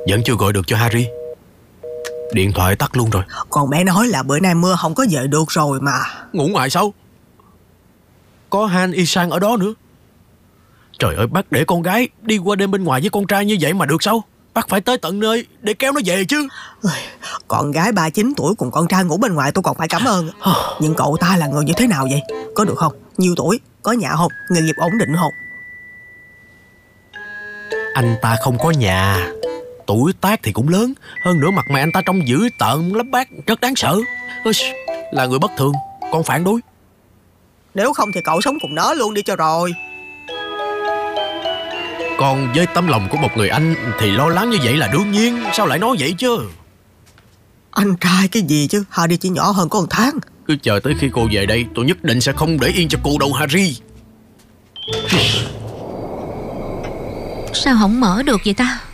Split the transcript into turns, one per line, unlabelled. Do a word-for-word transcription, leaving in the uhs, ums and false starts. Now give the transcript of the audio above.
Vẫn chưa gọi được cho Harry. Điện thoại tắt luôn rồi.
Còn bé nói là bữa nay mưa không có về được rồi mà.
Ngủ ngoài sao? Có Han Y-san ở đó nữa. Trời ơi, bác để con gái đi qua đêm bên ngoài với con trai như vậy mà được sao? Bác phải tới tận nơi để kéo nó về chứ.
Con gái ba mươi chín tuổi cùng con trai ngủ bên ngoài tôi còn phải cảm ơn. Nhưng cậu ta là người như thế nào vậy? Có được không? Nhiêu tuổi? Có nhà không? Nghề nghiệp ổn định không?
Anh ta không có nhà, tuổi tác thì cũng lớn. Hơn nữa mặt mày anh ta trông dữ tợn lắm bác, rất đáng sợ. Là người bất thường, con phản đối.
Nếu không thì cậu sống cùng nó luôn đi cho rồi.
Còn với tấm lòng của một người anh thì lo lắng như vậy là đương nhiên. Sao lại nói vậy chứ?
Anh trai cái gì chứ, Harry chỉ nhỏ hơn có một tháng.
Cứ chờ tới khi cô về đây, tôi nhất định sẽ không để yên cho cô đâu Harry.
Sao không mở được vậy ta?